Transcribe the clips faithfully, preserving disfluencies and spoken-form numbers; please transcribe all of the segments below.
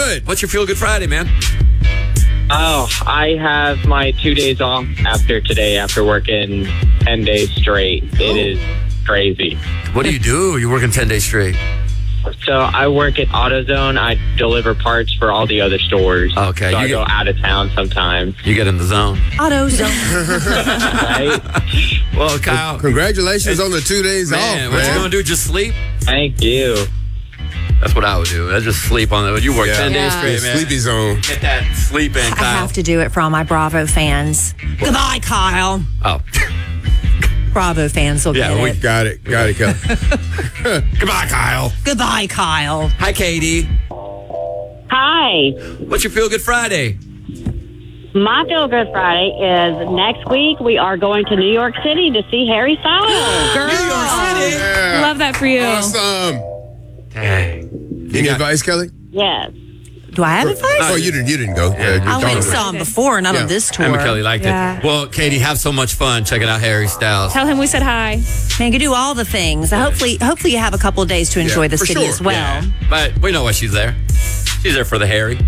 good. What's your Feel Good Friday, man? Oh, I have my two days off after today, after working ten days straight. It Oh. is crazy. What do you do? You're working ten days straight. So I work at AutoZone. I deliver parts for all the other stores. Okay, So you I get- go out of town sometimes. You get in the zone. AutoZone. Right? Well, Kyle, Congratulations on the two days man, off, what man. you gonna do? Just sleep? Thank you. That's what I would do. I just sleep on it. You work Yeah. ten days Yeah. straight, man. Sleepy zone. Get that sleep in, I Kyle. have to do it for all my Bravo fans. Goodbye, Kyle. Oh, Bravo fans will Yeah, get we it. Got it. Got it, Kelly. goodbye, Kyle. Goodbye, Kyle. Hi, Katie. Hi. What's your Feel Good Friday? My Feel Good Friday is next week we are going to New York City to see Harry Styles. Girl. New York City. Yeah. Love that for you. Awesome. Dang. Any got- advice, Kelly? Yes. Do I have advice? Oh, you didn't. You didn't go. Uh, I you went and don't- saw him before, not Yeah. on this tour. Emma Kelly liked Yeah. it. Well, Katie, have so much fun checking out Harry Styles. Tell him we said hi. Man, you do all the things. Hopefully, hopefully you have a couple of days to enjoy Yeah, the for city sure. as well. Yeah. But we know why she's there. She's there for the Harry.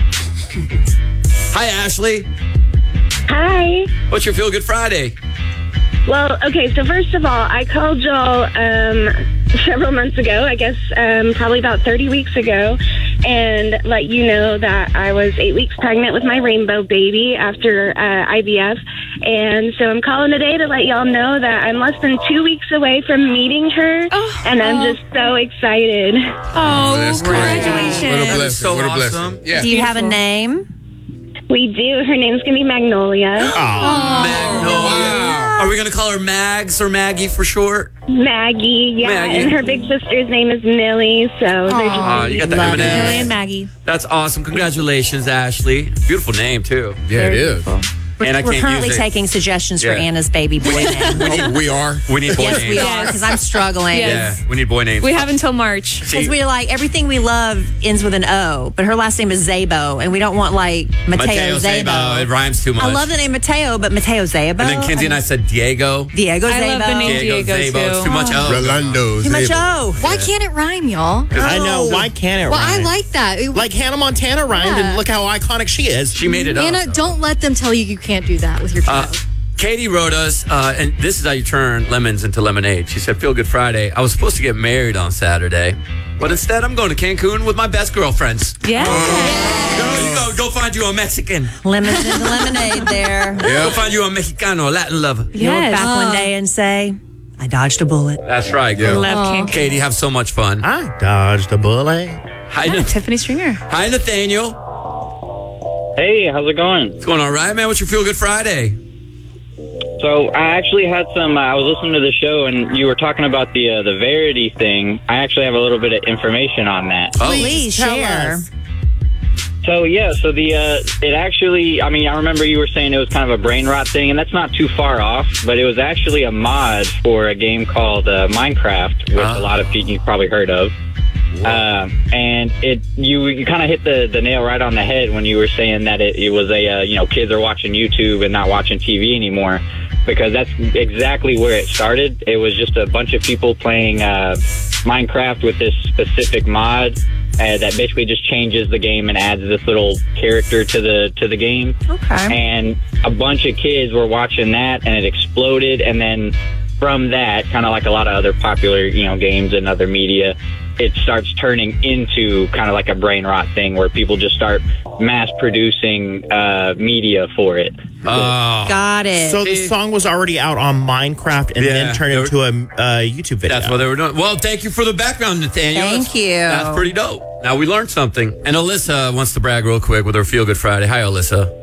Hi, Ashley. Hi. What's your Feel Good Friday? Well, okay, so first of all, I called y'all um, several months ago, I guess um, probably about thirty weeks ago, and let you know that I was eight weeks pregnant with my rainbow baby after uh, I V F. And so I'm calling today to let y'all know that I'm less than two weeks away from meeting her, Oh, and I'm oh. just so excited. Oh, That's great. congratulations. What a That is blessing. so what a blessing. awesome. Yeah. Do you have a name? We do. Her name's going to be Magnolia. Magnolia. Are we going to call her Mags or Maggie for short? Maggie, yeah. Maggie. And her big sister's name is Millie, so they're just Aw, you got the Love M and it. M's. Millie and Maggie. That's awesome. Congratulations, Ashley. Beautiful name, too. Yeah, it is. And I We're can't currently use it. taking suggestions for Yeah. Anna's baby boy name. Oh, we are. We need boy Yes, names. we are, because I'm struggling. Yes. Yeah, we need boy names. We have until March. Because See, we're like, everything we love ends with an O, but her last name is Zabo, and we don't want like Mateo, Mateo Zabo. Zabo. It rhymes too much. I love the name Mateo, but Mateo Zabo. And then Kinsey and I said Diego. Diego I Zabo. love the name Diego, Zabo. too. It's too much O. Rolando. Too much Zabo. O. Why can't it rhyme, y'all? I know. Why can't it Well, I rhyme? like that. It- Like Hannah Montana rhymed, Yeah. and look how iconic she is. She made it up. Anna, don't let them tell you you can't do that with your Uh, child. Katie wrote us, uh, and this is how you turn lemons into lemonade. She said, Feel Good Friday. I was supposed to get married on Saturday, but instead I'm going to Cancun with my best girlfriends. Yeah. Go, you go, go find you a Mexican. Lemons into lemonade there. Go find you a Mexicano, a Latin lover. You'll look Yes. back one day and say, I dodged a bullet. That's right, I girl. love Cancun. Katie, have so much fun. I dodged a bullet. Hi, Nath- Tiffany Stringer. Hi, Nathaniel. Hey, how's it going? It's going all right, man. What's your Feel Good Friday? So I actually had some. Uh, I was listening to the show, and you were talking about the uh, the Verity thing. I actually have a little bit of information on that. Oh, Please tell share. us. So yeah, so the uh, it actually. I mean, I remember you were saying it was kind of a brain rot thing, and that's not too far off. But it was actually a mod for a game called uh, Minecraft, which Ah. a lot of people you've probably heard of. Um, and it you you kind of hit the, the nail right on the head when you were saying that it, it was a uh, you know kids are watching YouTube and not watching T V anymore, because that's exactly where it started. It was just a bunch of people playing uh, Minecraft with this specific mod uh, that basically just changes the game and adds this little character to the to the game. Okay. And a bunch of kids were watching that, and it exploded. And then from that, kind of like a lot of other popular, you know, games and other media, it starts turning into kind of like a brain rot thing where people just start mass producing uh, media for it. Oh, Got it. So the song was already out on Minecraft and Yeah. then turned into a uh, YouTube video. that's what they were doing. Well, thank you for the background, Nathaniel. Thank That's- you. That's pretty dope. Now we learned something. And Alyssa wants to brag real quick with her Feel Good Friday. Hi, Alyssa.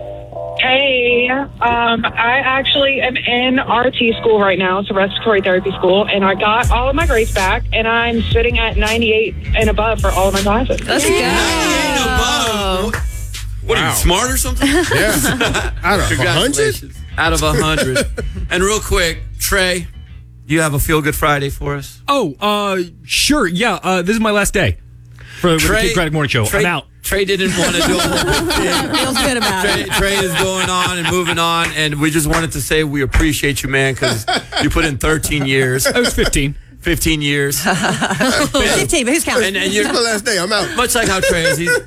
Hey, um, I actually am in R T school right now. It's a respiratory therapy school, and I got all of my grades back, and I'm sitting at ninety-eight and above for all of my classes. Let's go. Ain't above. What are Wow. you, smart or something? Yeah. Out of a hundred? Congratulations. Out of a hundred. And real quick, Trey, do you have a Feel Good Friday for us? Oh, uh, sure. Yeah, uh, this is my last day for the Trey- Kid Craddock Morning Show. Trey, I'm out. Trey didn't want to do a whole thing. Feels good about Trey, it. Trey is going on and moving on, and we just wanted to say we appreciate you, man, because you put in thirteen years. I was fifteen. fifteen years. fifteen, but who's counting? And, and It's you're my last day. I'm out. much like how Trey is. He's,